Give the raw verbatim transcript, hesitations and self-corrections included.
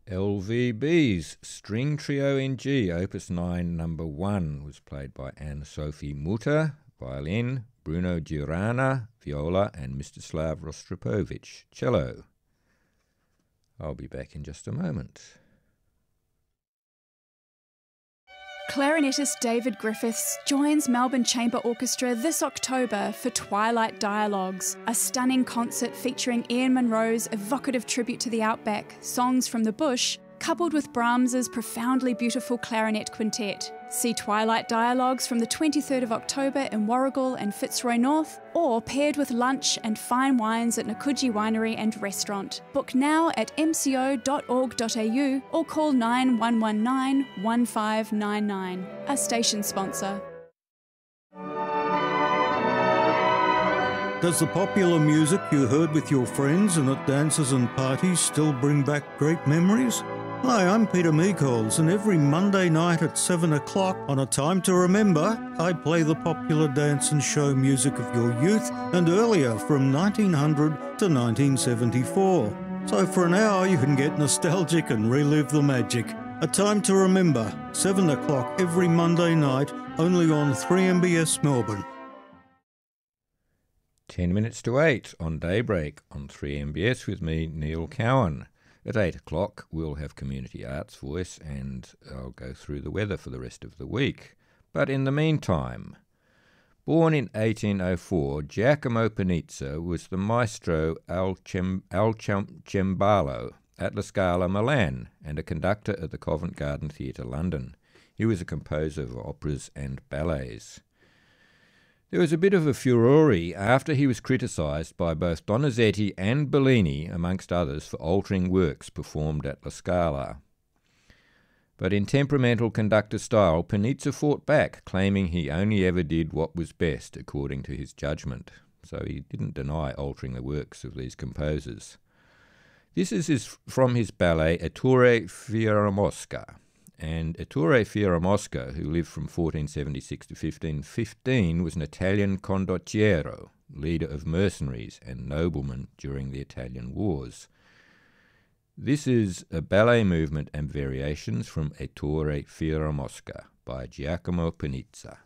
L V B's String Trio in G, Opus nine, number one, was played by Anne-Sophie Mutter, violin, Bruno Girana, viola, and Mstislav Rostropovich, cello. I'll be back in just a moment. Clarinetist David Griffiths joins Melbourne Chamber Orchestra this October for Twilight Dialogues, a stunning concert featuring Ian Munro's evocative tribute to the outback, Songs from the Bush, coupled with Brahms's profoundly beautiful clarinet quintet. See Twilight Dialogues from the twenty-third of October in Warragul and Fitzroy North, or paired with lunch and fine wines at Nakuji Winery and Restaurant. Book now at m c o dot org dot a u or call nine one one nine, one five nine nine. A station sponsor. Does the popular music you heard with your friends and at dances and parties still bring back great memories? Hi, I'm Peter Meekols, and every Monday night at seven o'clock on A Time to Remember, I play the popular dance and show music of your youth and earlier from nineteen hundred to nineteen seventy-four. So for an hour you can get nostalgic and relive the magic. A Time to Remember, seven o'clock every Monday night, only on three M B S Melbourne. Ten minutes to eight on Daybreak on three M B S with me, Neil Cowan. At eight o'clock, we'll have Community Arts Voice, and I'll go through the weather for the rest of the week. But in the meantime, born in eighteen oh four, Giacomo Panizza was the maestro al, Cem- al Cem- Cembalo at La Scala, Milan, and a conductor at the Covent Garden Theatre, London. He was a composer of operas and ballets. There was a bit of a furore after he was criticised by both Donizetti and Bellini, amongst others, for altering works performed at La Scala. But in temperamental conductor style, Panizza fought back, claiming he only ever did what was best according to his judgment. So he didn't deny altering the works of these composers. This is his, from his ballet Ettore Fieramosca. And Ettore Fieramosca, who lived from fourteen seventy-six to fifteen fifteen, was an Italian condottiero, leader of mercenaries and noblemen during the Italian wars. This is a ballet movement and variations from Ettore Fieramosca by Giacomo Panizza.